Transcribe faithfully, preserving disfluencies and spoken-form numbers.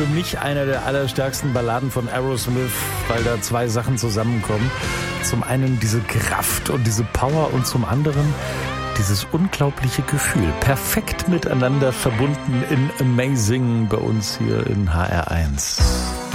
für mich eine der allerstärksten Balladen von Aerosmith, weil da zwei Sachen zusammenkommen. Zum einen diese Kraft und diese Power und zum anderen dieses unglaubliche Gefühl. Perfekt miteinander verbunden in Amazing bei uns hier in H R eins.